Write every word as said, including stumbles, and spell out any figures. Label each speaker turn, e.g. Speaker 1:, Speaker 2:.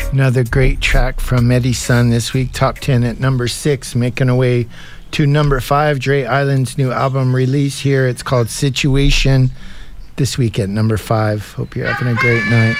Speaker 1: Another great track from Eddie Sun this week, top ten at number six, making our way to number five, Dre Island's new album release here. It's called Situation, this week at number five. Hope you're having a great night.